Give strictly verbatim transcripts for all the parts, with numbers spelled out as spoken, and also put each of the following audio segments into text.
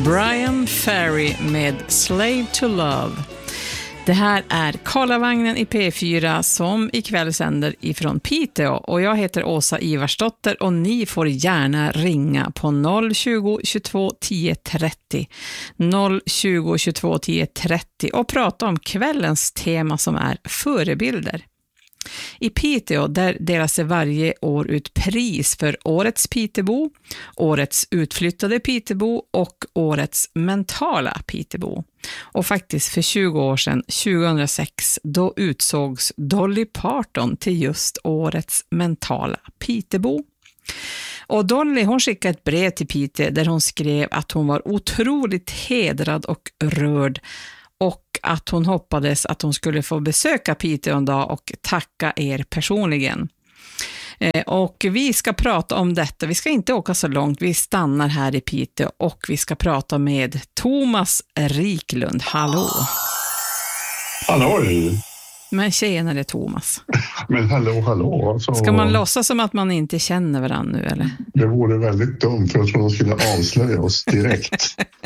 Brian Ferry med Slave to Love. Det här är Karlavagnen i P fyra som ikväll sänder ifrån Piteå, och jag heter Åsa Ivarsdotter och ni får gärna ringa på noll tjugo, tjugotvå, tio, trettio noll tjugo, tjugotvå, tio, trettio och prata om kvällens tema som är förebilder. I Piteå där delas det varje år ut pris för årets Pitebo, årets utflyttade Pitebo och årets mentala Pitebo. Och faktiskt för tjugo år sedan, tjugohundrasex, då utsågs Dolly Parton till just årets mentala Pitebo. Och Dolly, hon skickade ett brev till Piteå där hon skrev att hon var otroligt hedrad och rörd och att hon hoppades att hon skulle få besöka Piteå en dag och tacka er personligen. Eh, och vi ska prata om detta. Vi ska inte åka så långt. Vi stannar här i Piteå och vi ska prata med Thomas Riklund. Hallå! Hallå! Men tjenare Thomas. Men hallå, hallå. Alltså, ska man låtsas som att man inte känner varandra nu, eller? Det vore väldigt dumt, för jag tror de skulle avslöja oss direkt.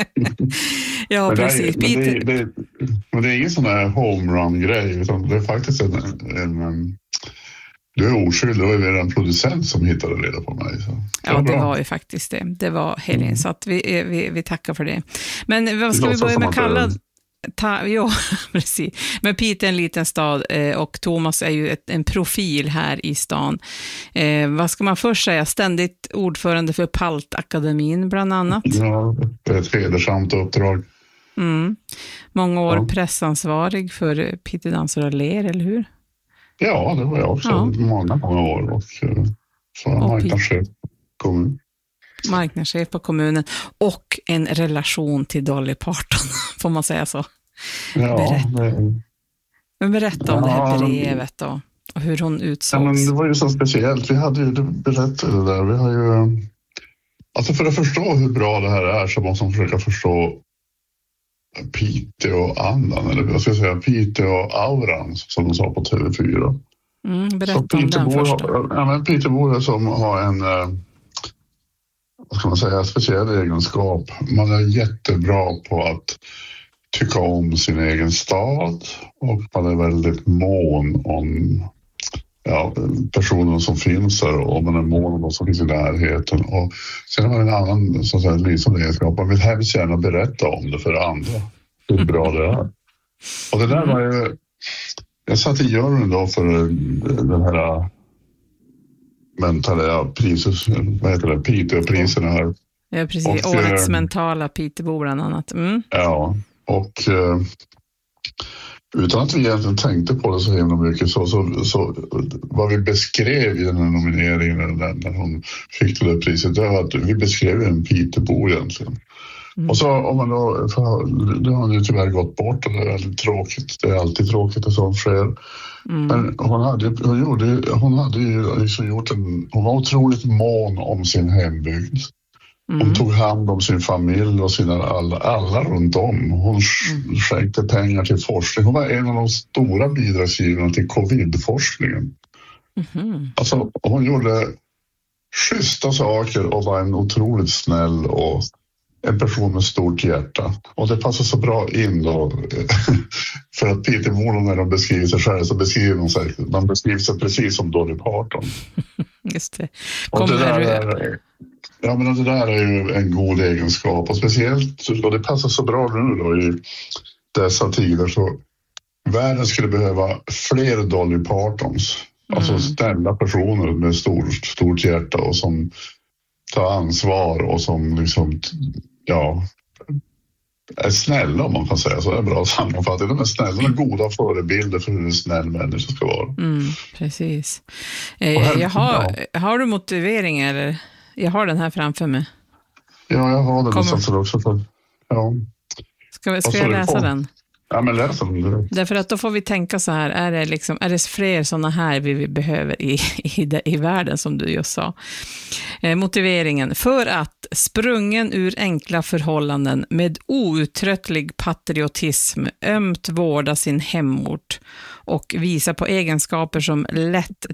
Ja, men precis. Det är, men, det, det, men det är ingen sån här homerun-grej, utan det är faktiskt en... en, en du är oskyldig, det var ju en producent som hittade reda på mig. Så. Ja, det var ju faktiskt det. Det var Helene, mm. så att vi, vi, vi tackar för det. Men vad ska vi börja med kalla... Ta, jo, precis. Men Piteå är en liten stad eh, och Thomas är ju ett, en profil här i stan. Eh, vad ska man först säga? Ständigt ordförande för Paltakademin bland annat. Ja, det är ett hedersamt uppdrag. Mm. Många år ja. pressansvarig för Piteå Danser och Ler, eller hur? Ja, det var jag också. Ja. Många, många år. Och så och marknadschef på kommunen. Marknadschef på kommunen och en relation till Dolly Parton, får man säga så? Ja, berätta. Det... Men berätta om ja, det här brevet då, och hur hon utsågs. Ja, men det var ju så speciellt. Vi hade ju berättat det där. Vi har ju... Alltså för att förstå hur bra det här är så måste man försöka förstå Piteå-andan, eller vad ska jag säga, Piteå-auran som de sa på T V fyra. Mm, berätta om den först. Ja, men Piteå som har en... vad ska man säga, speciell egenskap. Man är jättebra på att tycka om sin egen stad och man är väldigt mån om ja, personer som finns där och man är mån om de som finns i närheten. Och sen har man en annan så att säga, lysande egenskap. Man vill hemskt gärna berätta om det för andra. Hur bra det är. Och det där var ju... Jag satt i juryn då för den här... mentala priser, vad heter det, Piteå-priserna här. Ja, precis. Och, årets äh, mentala Pitebo bland annat. Mm. Ja, och äh, utan att vi egentligen tänkte på det så himla mycket så, så, så vad vi beskrev i den här nomineringen när, när hon fick det där priset, det var att vi beskrev en Pitebo egentligen. Mm. Och så om man då, det har hon ju tyvärr gått bort och det är väldigt tråkigt, det är alltid tråkigt att sånt sker. Mm. Men hon hade, hon, gjorde, hon hade ju liksom gjort en, hon var otroligt mån om sin hembygd. Hon mm. tog hand om sin familj och sina alla, alla runt om. Hon mm. skänkte pengar till forskning. Hon var en av de stora bidragsgivarna till covid-forskningen. Mm. Alltså hon gjorde schyssta saker och var en otroligt snäll och en person med stort hjärta. Och det passar så bra in då. För att Peter Moron, när de beskriver sig själv så beskriver de sig, de beskriver sig precis som Dolly Parton. Just det. Och det där är, ja, men det där är ju en god egenskap. Och speciellt, och det passar så bra nu då i dessa tider, så världen skulle behöva fler Dolly Partons. Mm. Alltså snälla personer med stort, stort hjärta och som tar ansvar och som liksom, ja, är snälla om man kan säga så. Det är bra sammanfattning. De är snälla och goda förebilder för hur en snäll människa ska vara. Mm, precis. Eh, här, jag har, ja. har du motivering eller? Jag har den här framför mig. Ja, jag har den Kommer... också. För, ja. Ska, ska jag läsa den? Ja, men läs den. Därför att då får vi tänka så här, är det, liksom, är det fler sådana här vi, vi behöver i, i, i världen som du just sa? Eh, motiveringen, för att sprungen ur enkla förhållanden med outtröttlig patriotism ömt vårda sin hemort och visa på egenskaper som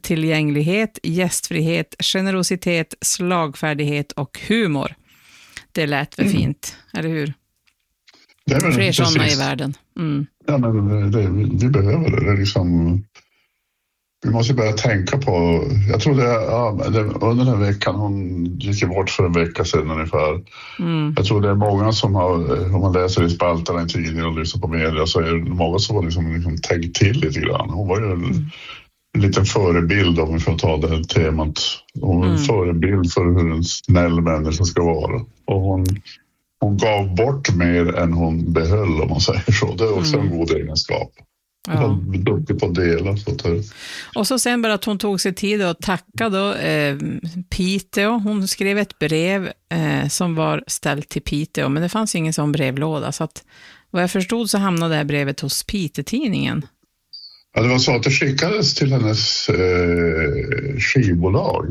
lättillgänglighet, gästfrihet, generositet, slagfärdighet och humor. det lät väl Mm. fint, eller hur? Det är väl Fler sådana i precis. världen. Mm. Ja, men det, vi, vi behöver det. Det är liksom, vi måste börja tänka på... Jag tror det, ja, det under den här veckan, hon gick bort för en vecka sedan ungefär. Mm. Jag tror det är många som har, om man läser i spalterna i tidningen och lyssnar på media, så är det många som har liksom, liksom tänkt till lite grann. Hon var ju en, Mm. en liten förebild, om vi får ta det här temat. Hon var en Mm. förebild för hur en snäll människa ska vara. Och hon, hon gav bort mer än hon behöll, om man säger så. Det är också Mm. en god egenskap. Hon Ja. var duktig på att dela. Så att det, Och så sen bara att hon tog sig tid att tacka då, eh, Piteå. Hon skrev ett brev eh, som var ställt till Piteå, men det fanns ingen sån brevlåda. Så att, vad jag förstod så hamnade det här brevet hos Piteå-tidningen. ja, det var så att det skickades till hennes eh, skivbolag.